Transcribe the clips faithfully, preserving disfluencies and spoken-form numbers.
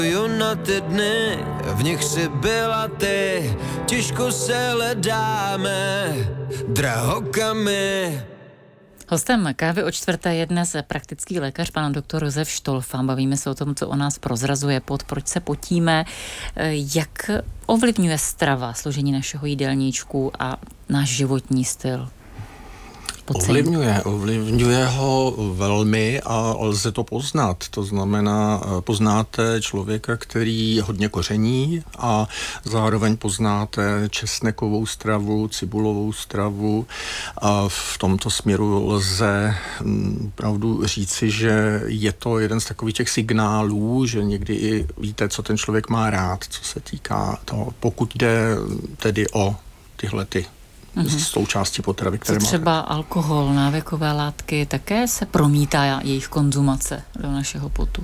Na ty dny, v nich si byla ty, těžko se hledáme, drahokamy. Hostem Kávy o čtvrté je dnes praktický lékař, pan doktor Josef Štolfa. Bavíme se o tom, co o nás prozrazuje, pod proč se potíme, jak ovlivňuje strava složení našeho jídelníčku a náš životní styl. Ovlivňuje, ovlivňuje ho velmi a lze to poznat. To znamená, poznáte člověka, který hodně koření a zároveň poznáte česnekovou stravu, cibulovou stravu a v tomto směru lze opravdu říci, že je to jeden z takových těch signálů, že někdy i víte, co ten člověk má rád, co se týká toho, pokud jde tedy o tyhle ty Mm-hmm. součástí potravy, které má. Třeba alkohol, návykové látky, také se promítá jejich konzumace do našeho potu?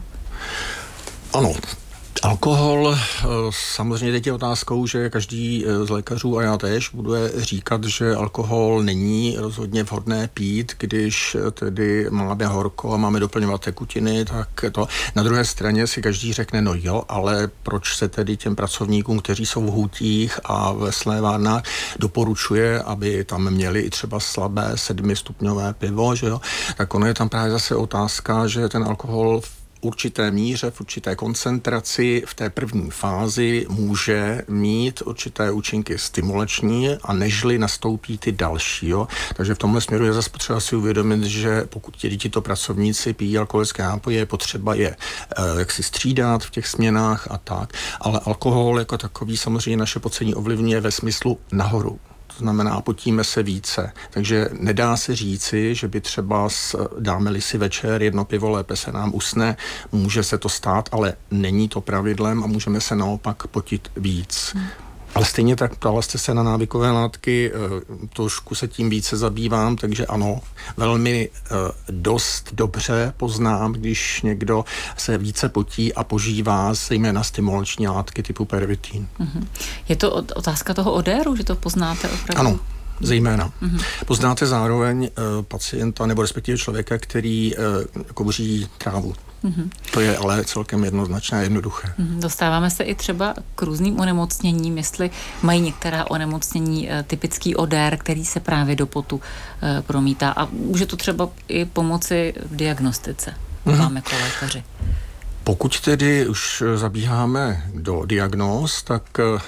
Ano. Alkohol, samozřejmě teď je otázkou, že každý z lékařů a já též bude říkat, že alkohol není rozhodně vhodné pít, když tedy máme horko a máme doplňovat tekutiny, tak to. Na druhé straně si každý řekne, no jo, ale proč se tedy těm pracovníkům, kteří jsou v hutích a ve slévárnách, doporučuje, aby tam měli i třeba slabé sedmistupňové pivo, že jo? Tak ono je tam právě zase otázka, že ten alkohol v určité míře, v určité koncentraci v té první fázi může mít určité účinky stimulační a nežli nastoupí ty další. Jo? Takže v tomhle směru je zase potřeba si uvědomit, že pokud ti tito pracovníci pijí alkoholické nápoje, je potřeba je eh, jak si střídat v těch směnách a tak, ale alkohol jako takový samozřejmě naše pocení ovlivňuje ve smyslu nahoru. To znamená, potíme se více. Takže nedá se říci, že by třeba dáme-li si večer jedno pivo, lépe se nám usne, může se to stát, ale není to pravidlem a můžeme se naopak potit víc. Hmm. Ale stejně tak ptala jste se na návykové látky, trošku se tím více zabývám, takže ano, velmi dost dobře poznám, když někdo se více potí a požívá zejména stimulační látky typu pervitin. Mm-hmm. Je to otázka toho odéru, že to poznáte opravdu? Ano. Zejména. Mm-hmm. Poznáte zároveň uh, pacienta nebo respektive člověka, který uh, kouří trávu. Mm-hmm. To je ale celkem jednoznačné a jednoduché. Mm-hmm. Dostáváme se i třeba k různým onemocněním, jestli mají některá onemocnění uh, typický odér, který se právě do potu uh, promítá. A může to třeba i pomoci v diagnostice. Mm-hmm. Máme jako lékaři. Pokud tedy už zabíháme do diagnóz, tak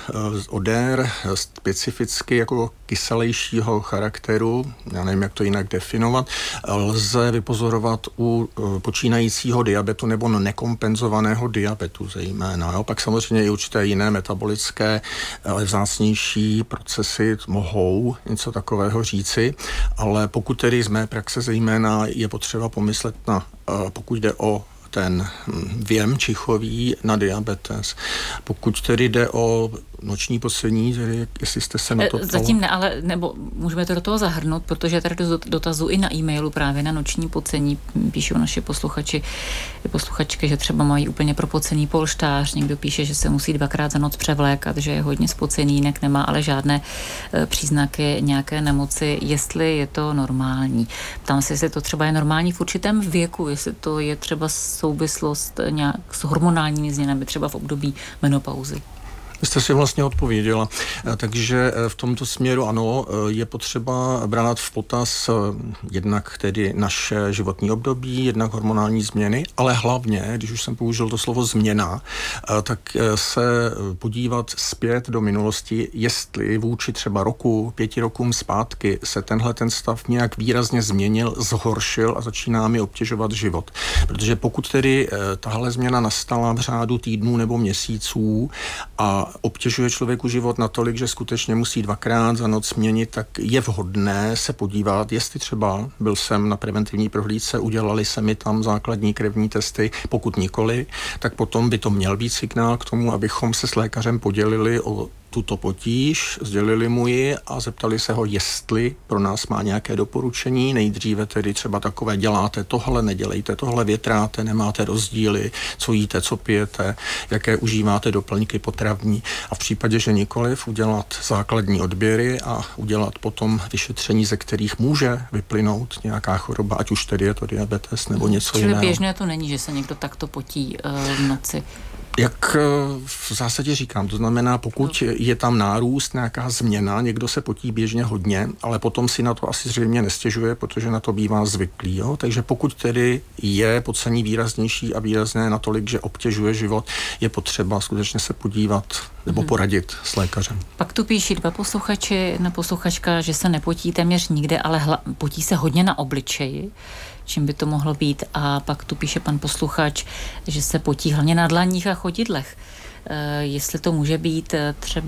odér specificky jako kyselejšího charakteru, já nevím, jak to jinak definovat, lze vypozorovat u počínajícího diabetu nebo nekompenzovaného diabetu zejména. Jo? Pak samozřejmě i určité jiné metabolické, ale vzácnější procesy mohou něco takového říci, ale pokud tedy z mé praxe zejména je potřeba pomyslet na, pokud jde o ten věm čichový na diabetes. Pokud tedy jde o noční poslední, tedy jestli jste se na to ptala. Zatím ne, ale nebo můžeme to do toho zahrnout, protože tady do dotazu i na e-mailu právě na noční pocení píšou naši posluchači, posluchačky, že třeba mají úplně propocený polštář, někdo píše, že se musí dvakrát za noc převlékat, že je hodně spocený, jinak nemá ale žádné e, příznaky nějaké nemoci, jestli je to normální. Ptám se, jestli to třeba je normální v určitém věku, jestli to je třeba souvislost nějak s hormonálními změnami, třeba v období menopauzy. Vy jste si vlastně odpověděla. Takže v tomto směru ano, je potřeba brát v potaz jednak tedy naše životní období, jednak hormonální změny, ale hlavně, když už jsem použil to slovo změna, tak se podívat zpět do minulosti, jestli vůči třeba roku, pěti rokům zpátky se tenhle ten stav nějak výrazně změnil, zhoršil a začíná mi obtěžovat život. Protože pokud tedy tahle změna nastala v řádu týdnů nebo měsíců a obtěžuje člověku život natolik, že skutečně musí dvakrát za noc měnit, tak je vhodné se podívat, jestli třeba byl jsem na preventivní prohlídce, udělali se mi tam základní krevní testy, pokud nikoli, tak potom by to měl být signál k tomu, abychom se s lékařem podělili o tuto potíž, sdělili mu ji a zeptali se ho, jestli pro nás má nějaké doporučení. Nejdříve tedy třeba takové děláte tohle, nedělejte tohle, větráte, nemáte rozdíly, co jíte, co pijete, jaké užíváte doplňky potravní. A v případě, že nikoliv, udělat základní odběry a udělat potom vyšetření, ze kterých může vyplynout nějaká choroba, ať už tedy je to diabetes nebo něco Čili jiného. Čili běžné to není, že se někdo takto potí uh, v noci? Jak v zásadě říkám, to znamená, pokud je tam nárůst, nějaká změna, někdo se potí běžně hodně, ale potom si na to asi zřejmě nestěžuje, protože na to bývá zvyklý. Jo? Takže pokud tedy je pocení výraznější a výrazné natolik, že obtěžuje život, je potřeba skutečně se podívat nebo poradit s lékařem. Pak tu píší dva posluchači, jedna posluchačka, že se nepotí téměř nikde, ale hla, potí se hodně na obličeji. Čím by to mohlo být? A pak tu píše pan posluchač, že se potí hlavně na dlaních a chodidlech. E, jestli to může být třeba